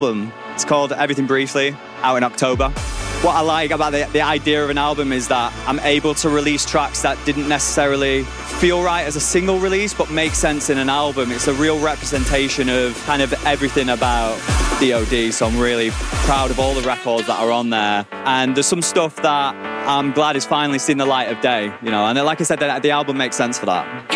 It's called Everything Briefly, out in October. What I like about the idea of an album is that I'm able to release tracks that didn't necessarily feel right as a single release, but make sense in an album. It's a real representation of kind of everything about DOD, so I'm really proud of all the records that are on there. And there's some stuff that I'm glad is finally seen the light of day, you know, and like I said, the album makes sense for that.